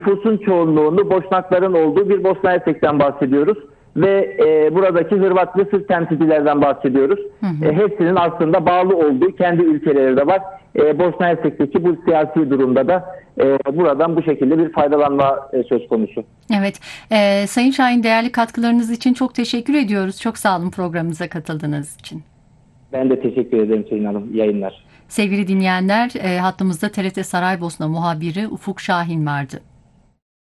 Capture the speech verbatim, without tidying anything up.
nüfusun çoğunluğunu Boşnakların olduğu bir Bosna Hersek'ten bahsediyoruz. Ve e, buradaki Hırvat ve Sırp temsilcilerden bahsediyoruz. Hı hı. E, hepsinin aslında bağlı olduğu kendi ülkeleri de var. E, Bosna Hersek'teki bu siyasi durumda da e, buradan bu şekilde bir faydalanma e, söz konusu. Evet. E, Sayın Şahin, değerli katkılarınız için çok teşekkür ediyoruz. Çok sağ olun programımıza katıldığınız için. Ben de teşekkür ederim Sayın Hanım. Yayınlar. Sevgili dinleyenler, e, hattımızda T R T Saraybosna muhabiri Ufuk Şahin vardı.